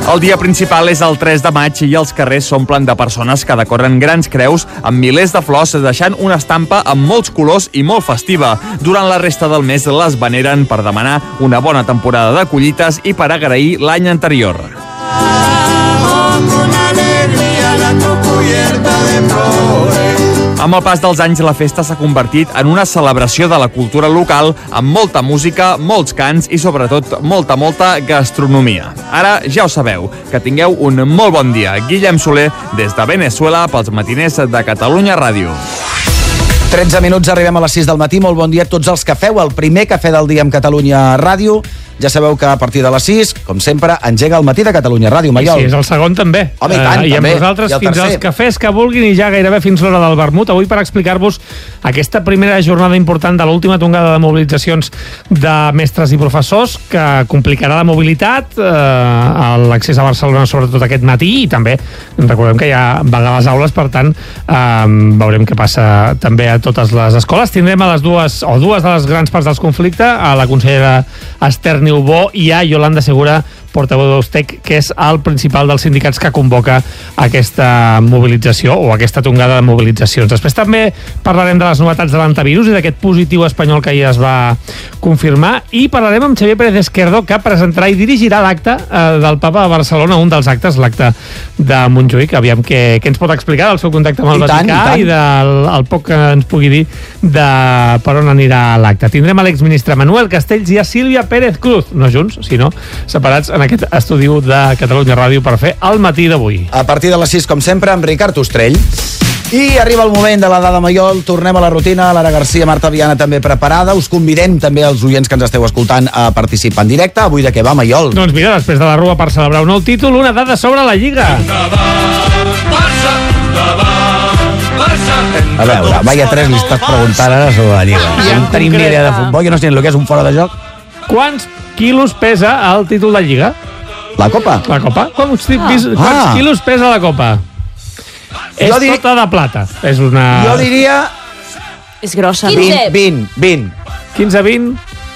El dia principal és el 3 de maig i els carrers s'omplen de persones que decoren grans creus amb milers de flors, deixant una estampa amb molts colors i molt festiva. Durant la resta del mes les veneren per demanar una bona temporada de collites i per agrair l'any anterior. Amb el pas dels anys, la festa s'ha convertit en una celebració de la cultura local amb molta música, molts cants i, sobretot, molta gastronomia. Ara ja ho sabeu. Que tingueu un molt bon dia. Guillem Soler, des de Venezuela, pels matiners de Catalunya Ràdio. 13 minuts, arribem a les 6 del matí. Molt bon dia a tots els que feu el primer cafè del dia amb Catalunya Ràdio. Ja sabeu que a partir de les 6, com sempre, engega el matí de Catalunya Ràdio. Maiol. Sí, és el segon també. Home, i tant, i amb també. nosaltres fins als cafès que vulguin i ja gairebé fins l'hora del vermut. Avui per explicar-vos aquesta primera jornada important de l'última tongada de mobilitzacions de mestres i professors que complicarà la mobilitat, l'accés a Barcelona sobretot aquest matí, i també recordem que hi ha vaga a les aules, per tant veurem què passa també a totes les escoles. Tindrem a les dues de les grans parts dels conflictes, a la consellera Esther Niubó i a Yolanda Segura, portaveu d'Eustec, que és el principal dels sindicats que convoca aquesta mobilització o aquesta tongada de mobilitzacions. Després també parlarem de les novetats de l'antivirus i d'aquest positiu espanyol que ja es va confirmar, i parlarem amb Xavier Pérez Esquerdo, que presentarà i dirigirà l'acte del Papa a Barcelona, un dels actes, l'acte de Montjuïc. Aviam què ens pot explicar del seu contacte amb el Vaticà i del poc que ens pugui dir de per on anirà l'acte. Tindrem a l'exministre Manuel Castells i a Sílvia Pérez Cruz, no junts, sinó separats, en aquest estudi de Catalunya Ràdio per fer el matí d'avui. A partir de les 6, com sempre, amb Ricard Ostrell. I arriba el moment de la dada Maiol. Tornem a la rutina. Lara Garcia, Marta Viana també preparada. Us convidem també als oients que ens esteu escoltant a participar en directe. Avui de què va, Maiol? Doncs mira, després de la Rua per celebrar un nou títol, una dada sobre la Lliga. A veure, vaya tres li estàs preguntant ara sobre la Lliga. I no tenim ni idea de futbol, jo no sé ni el que és un fora de joc. Quants quilos pesa el títol de Lliga? La Copa? La Copa? Quants quilos pesa la Copa? És tota de plata. És una... Jo diria... És grossa. 20. 15-20?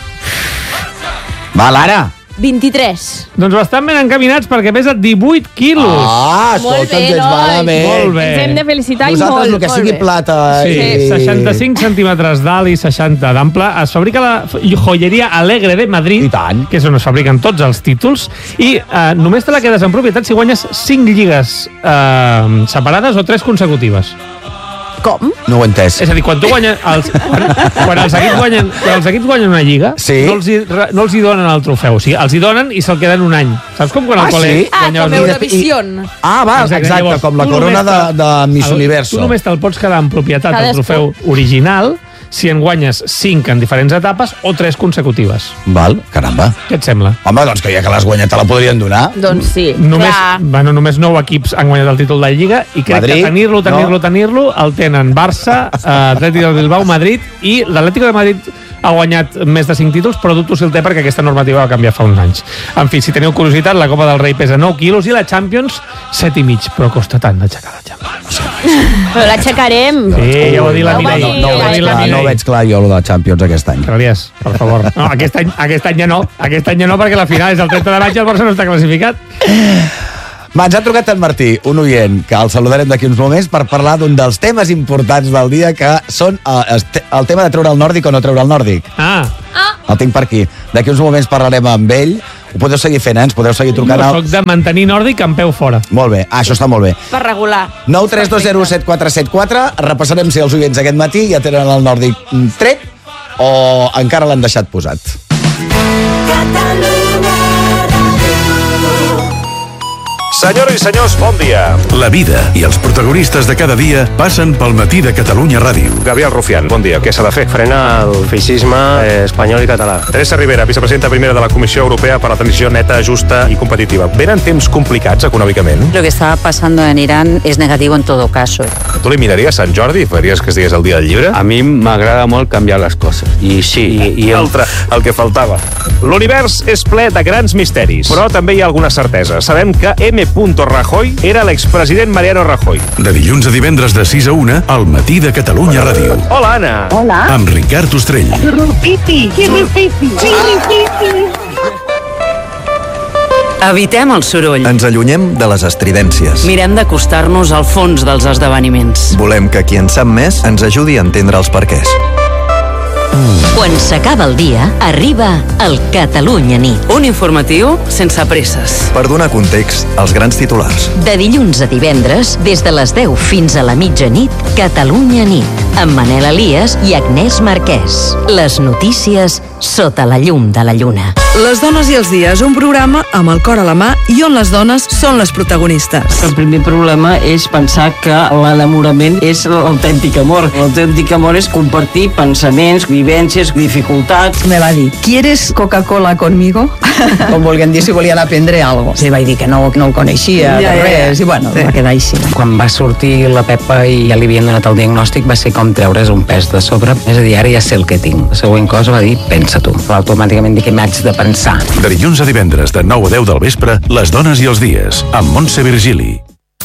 Va, Lara. 23. Doncs bastant ben encaminats, perquè pesa 18 quilos. Escolta, ens malament. Molt bé. Ens hem de felicitar i nosaltres, molt, el que molt sigui bé. plata... Sí, 65 centímetres d'alt i 60 d'ample. Es fabrica a la joieria Alegre de Madrid, I tant. que és on es fabriquen tots els títols, i només te la quedes en propietat si guanyes 5 lligues separades o 3 consecutives. Com? No ho he entès. És a dir, quan tu guanyes... Quan els equips guanyen una lliga, Sí. no els hi donen el trofeu. O sigui, els hi donen i se'l queden un any. Saps com quan al col·le sí? Com Eurovision. Va, exacte, Llavors, com la tu corona només de Miss Universo. Tu només te'l pots quedar en propietat del Cadascú. trofeu original si en guanyes 5 en diferents etapes o 3 consecutives. Val, caramba. Què et sembla? Home, doncs que ja que l'has guanyat te la podrien donar. Doncs sí, clar. Només 9 equips han guanyat el títol de Lliga i crec Madrid, que tenir-lo el tenen Barça, Atlètic de Bilbao, Madrid, i l'Atlético de Madrid ha guanyat més de 5 títols, però dubto si el té perquè aquesta normativa va canviar fa uns anys. En fi, si teniu curiositat, la Copa del Rei pesa 9 quilos i la Champions 7,5, però costa tant d'aixecar la Champions. Però l'aixecarem. Sí, ja ho ha dit la No Mireia. va dir- Ja ho ha dit la No Mireia. veig clar jo, el de Champions aquest any. Gràcies, per favor. No, aquest any ja no. Aquest any ja no, perquè la final és el 30 de maig i el Barça no està classificat. Ens ha trucat en Martí, un oient, que el saludarem d'aquí uns moments per parlar d'un dels temes importants del dia, que són el tema de treure el nòrdic o no treure el nòrdic. El tinc per aquí. D'aquí uns moments parlarem amb ell. Ho podeu seguir fent, ens podeu seguir trucant No, soc de mantenir nòrdic amb peu fora. Molt bé, això està molt bé. Per regular. 932074474. Repassarem si els oients aquest matí ja tenen el nòrdic tret o encara l'han deixat posat. Senyores i senyors, bon dia. La vida i els protagonistes de cada dia passen pel matí de Catalunya Ràdio. Gabriel Rufián, bon dia. Què s'ha de fer? Frena el feixisme espanyol i català. Teresa Rivera, vicepresidenta primera de la Comissió Europea per a la Transició Neta, Justa y Competitiva. ¿Venen temps complicats econòmicament? Lo que está pasando en Irán es negativo en todo caso. Tu li miraries Sant Jordi i faries que es digués el dia del llibre? A mi m'agrada molt canviar les coses. I sí, i el que faltava. L'univers és ple de grans misteris, però també hi ha alguna certesa. Sabem que M. Rajoy era l'expresident Mariano Rajoy. De dilluns a divendres de 6 a 1 al matí de Catalunya Ràdio. Hola, Anna. Hola. Amb Ricard Ostrell. Evitem el soroll. Ens allunyem de les estridències. Mirem d'acostar-nos al fons dels esdeveniments. Volem que qui en sap més ens ajudi a entendre els perquès. Quan s'acaba el dia, arriba el Catalunya Nit. Un informatiu sense presses. Per donar context als grans titulars. De dilluns a divendres, des de les 10 fins a la mitjanit, Catalunya Nit, amb Manel Elias i Agnès Marquès. Les notícies sota la llum de la lluna. Les dones i els dies, un programa amb el cor a la mà i on les dones són les protagonistes. El primer problema és pensar que l'enamorament és l'autèntic amor. L'autèntic amor és compartir pensaments, vivències, dificultats. Me va dir, ¿quieres Coca-Cola conmigo? Com volguem dir, si volien aprendre algo. Sí, vaig dir que no el coneixia, res, i bueno, va quedar així. Quan va sortir la Pepa i ja li havien donat el diagnòstic, va ser com treure's un pes de sobre. És a dir, ara ja sé el que tinc. La següent cosa va dir, pensa tu. Però automàticament dic que m'haig de pensar. De dilluns a divendres, de 9 a 10 del vespre, Les dones i els dies, amb Montse Virgili.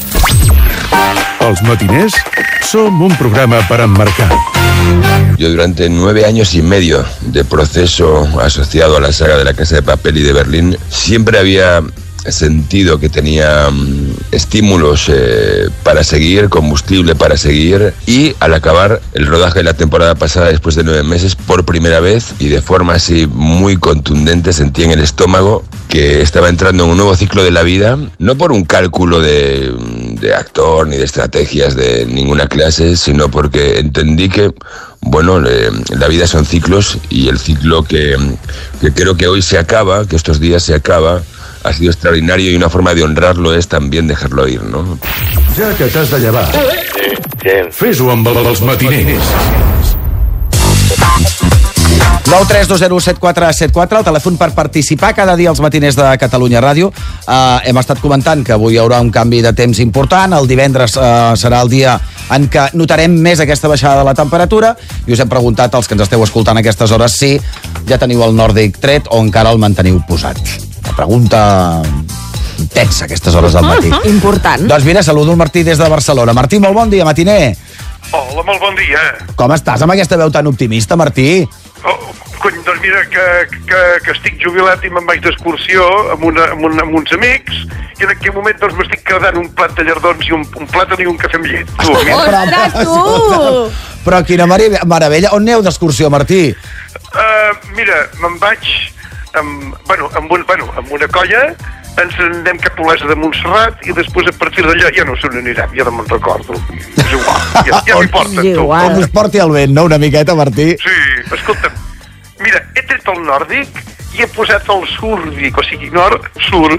Els matiners som un programa per emmarcar. Yo durante 9 años y medio de proceso asociado a la saga de La Casa de Papel y de Berlín, siempre había sentido que tenía estímulos para seguir, combustible para seguir, y al acabar el rodaje de la temporada pasada, después de 9 meses, por primera vez y de forma así muy contundente, sentí en el estómago que estaba entrando en un nuevo ciclo de la vida, no por un cálculo de actor ni de estrategias de ninguna clase, sino porque entendí que bueno, la vida son ciclos, y el ciclo que creo que hoy se acaba, que estos días se acaba, ha sido extraordinario, y una forma de honrarlo es también dejarlo ir, ¿no? Ja que t'has de llevar, fes-ho amb els matiners. 932017474, el telèfon per participar cada dia als matiners de Catalunya Ràdio. Hem estat comentant que avui hi haurà un canvi de temps important. El divendres serà el dia en què notarem més aquesta baixada de la temperatura, i us hem preguntat als que ens esteu escoltant a aquestes hores si ja teniu el nòrdic tret o encara el manteniu posat. La pregunta intensa a aquestes hores del matí. Important. Doncs mira, saludo el Martí des de Barcelona. Martí, molt bon dia, matiner. Hola, molt bon dia. Com estàs amb aquesta veu tan optimista, Martí? Cony, doncs mira, que estic jubilat i me'n vaig d'excursió amb uns amics, i en aquell moment doncs m'estic quedant un plat de llardons i un plàtan i un cafè amb llet. Ostres, tu! Però quina meravella. On aneu d'excursió, Martí? Mira, me'n vaig amb una colla, ens anem cap a Olesa de Montserrat, i després a partir d'allà ja no sé on anirem, ja no me'n recordo. És igual, ja m'importa. On us porti el vent, no? Una miqueta, Martí? Sí, escolta'm, mira, he tret el nòrdic i he posat el súrdic, o sigui, nord-sur.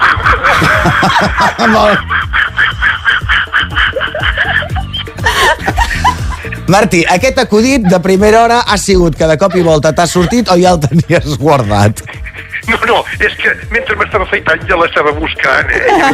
Martí, aquest acudit de primera hora ha sigut que de cop i volta t'has sortit o ja el tenies guardat? No, és que mentre m'estava afaitant ja l'estava buscant,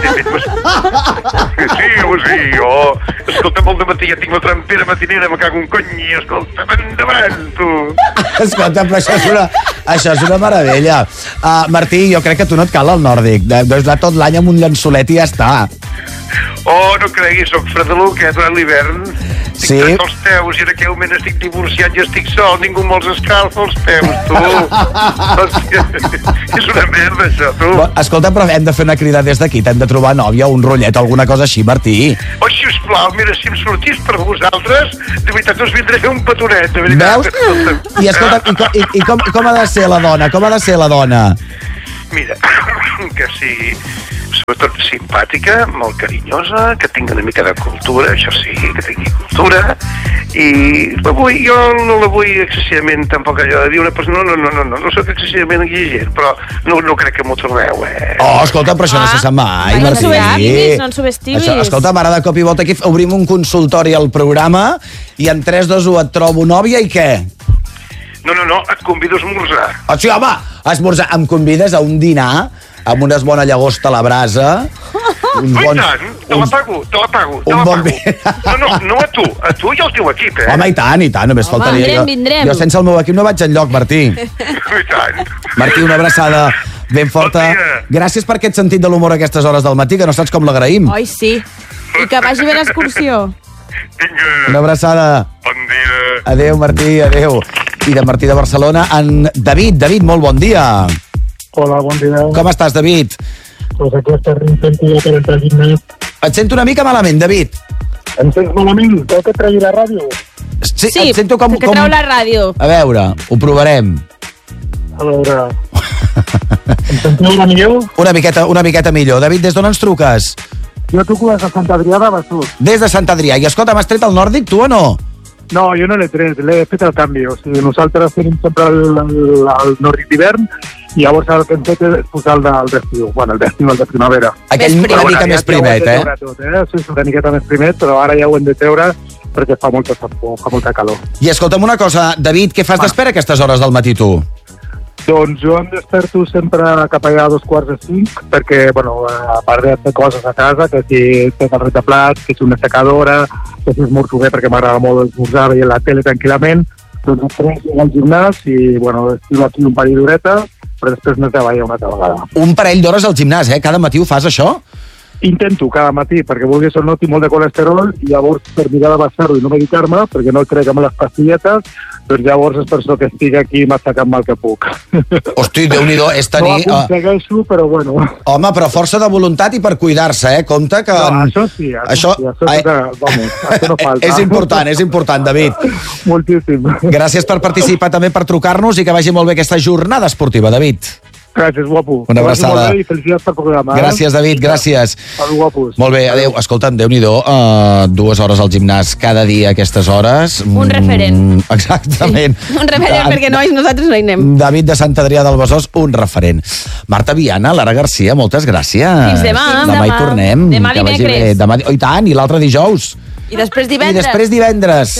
Sí, escolta'm, el dematí ja tinc la trampera matinera, me cago un cony, escolta'm, endavant, tu. Escolta, però això és una meravella. Martí, jo crec que tu no et cal el nòrdic, deus anar tot l'any amb un llençolet i ja està. Oh, no creguis, soc fredeluc, durant l'hivern. Sí? Tinc els peus, i en aquell moment estic divorciat i estic sol, ningú me'ls escalfa els peus, tu. Hòstia, és una merda, això, tu. Escolta, però hem de fer una crida des d'aquí, t'hem de trobar nòvia, un rotllet, alguna cosa així, Martí. Oh, sisplau, mira, si em sortís per vosaltres, de veritat us vindré a fer un petonet, de veritat. Veus? I escolta, i com ha de ser la dona? Com ha de ser la dona? Mira, que sigui sobretot simpàtica, molt carinyosa, que tingui una mica de cultura, això sí, que tingui cultura, i jo no la vull excessivament, tampoc allò de dir una persona, no soc excessivament exigent, però no crec que m'ho trobeu, Oh, escolta, però això no se sap mai, Martí. No ens subestimis. Escolta, ara de cop i volta aquí obrim un consultori al programa i en 3, 2, 1 et trobo nòvia i què? No, et convido a esmorzar. Oh, sí, home, a esmorzar. Em convides a un dinar amb unes bona llagosta a la brasa. I tant, te la pago. No a tu i al teu equip, Home, i tant, només faltaria. Vindrem. Jo sense el meu equip no vaig enlloc, Martí. I tant. Martí, una abraçada ben forta. Gràcies per aquest sentit de l'humor a aquestes hores del matí, que no saps com l'agraïm. Oi, sí. I que vagi bé l'excursió. Una abraçada. Bon dia. Adéu, Martí, adéu. I de Martí de Barcelona, en David. David, molt bon dia. Hola, bon dia. Com estàs, David? Doncs aquesta intento per entrar al gimnàs. Et sento una mica malament, David. Em sents malament? Cal que tregui la ràdio? Sí, et sento com... que treu la ràdio. A veure, ho provarem. A veure... Em sentiu una millor? Una miqueta millor. David, des d'on ens truques? Jo truco des de Sant Adrià de Besòs. Des de Sant Adrià. I escolta, m'has tret el nòrdic, tu o no? No, jo no l'he tret, l'he fet el canvi. O sigui, nosaltres tenim sempre el nòrdic d'hivern i llavors el que hem fet és posar el d'estiu. Bueno, el d'estiu, el de primavera. Aquell una mica més primet, Sí, una miqueta més primet, però ara ja ho hem de treure perquè fa molta calor. I escolta'm una cosa, David, què fas d'espera a aquestes hores del matí, tu? Doncs jo em desperto sempre cap allà a 4:45 perquè, bueno, a part de fer coses a casa, que si fes el rentaplats, que si una secadora, que si esmorzo bé perquè m'agrada molt esmorzar veient la tele tranquil·lament, doncs després llego al gimnàs i, bueno, estiro aquí un parell d'horetes, però després no treballo una altra vegada. Un parell d'hores al gimnàs, eh? Cada matí ho fas, això? Intento cada matí, perquè vulguis o no tinc molt de colesterol i llavors per mirar de baixar-ho i no medicar-me, perquè no crec amb les pastilletes, doncs llavors és per això que estic aquí massacant mal que puc. Hosti, Déu-n'hi-do, és tenir... No aconsegueixo, però bueno. Home, però força de voluntat i per cuidar-se, eh? Compte que... No, això sí, això no falta. És important, David. Moltíssim. Gràcies per participar, també per trucar-nos i que vagi molt bé aquesta jornada esportiva, David. Gràcies, guapo. Una abraçada. I felicitats pel programa. Gràcies, David, gràcies. Adéu, guapos. Molt bé, adéu. Escolta'm, Déu-n'hi-do, 2 hores al gimnàs cada dia a aquestes hores. Un referent. Exactament. Sí. Un referent, perquè nosaltres no hi anem. David de Sant Adrià del Besòs, un referent. Marta Viana, Lara Garcia, moltes gràcies. Fins demà. Demà hi tornem. Demà dimecres. I tant, i l'altre dijous. I després divendres. I després divendres.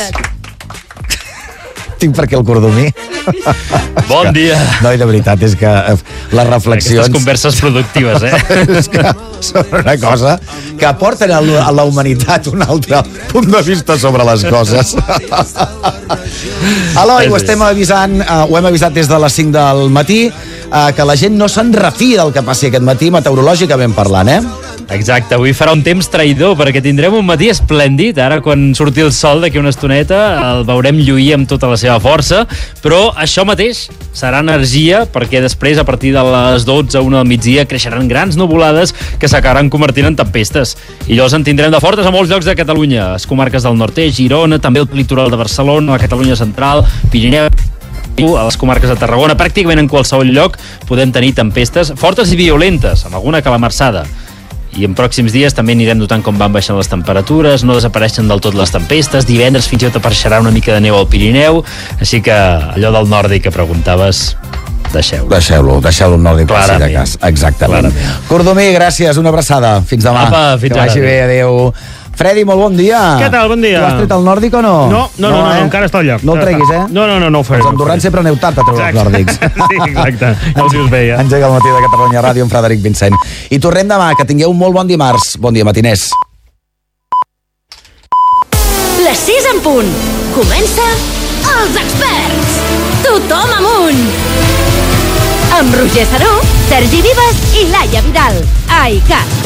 Tinc per aquí el cordomí. Bon dia. No, i de veritat, és que les reflexions... Aquestes converses productives, és que són una cosa que aporten a la humanitat un altre punt de vista sobre les coses. Eloi, ho estem avisant, ho hem avisat des de les 5 del matí, que la gent no se'n refia del que passi aquest matí, meteorològicament parlant, eh? Exacte, avui farà un temps traïdor perquè tindrem un matí esplèndid. Ara quan surti el sol d'aquí una estoneta el veurem lluir amb tota la seva força, però això mateix serà energia perquè després a partir de les 12 a 1 del migdia creixeran grans nuvolades que s'acabaran convertint en tempestes i llavors en tindrem de fortes a molts llocs de Catalunya, les comarques del nord-est, Girona, també el litoral de Barcelona, la Catalunya central, Pirineu, a les comarques de Tarragona, pràcticament en qualsevol lloc podem tenir tempestes fortes i violentes, amb alguna calamarsada. I en pròxims dies també anirem notant com van baixant les temperatures, no desapareixen del tot les tempestes, divendres fins i tot apareixerà una mica de neu al Pirineu, així que allò del nòrdic que preguntaves, deixeu-lo. Deixeu-lo al nòrdic, per si de cas. Exactament. Clarament. Cordomí, gràcies, una abraçada. Fins demà. Apa, fins que vagi bé, adéu. Freddy, molt bon dia. Què tal, bon dia. Tu has tret el nòrdic o no? No, encara està al lloc. No el treguis, eh? No ho faré. Els andorrans sempre aneu tard a treure els nòrdics. Sí, exacte. Ja els veus bé, ja. Engega el matí de Catalunya Ràdio amb Frederic Vincent. I tornem demà, que tingueu un molt bon dimarts. Bon dia, matiners. Les 6 en punt. Comença Els Experts. Tothom amunt. Amb Roger Saró, Sergi Vives i Laia Vidal. A ICAT.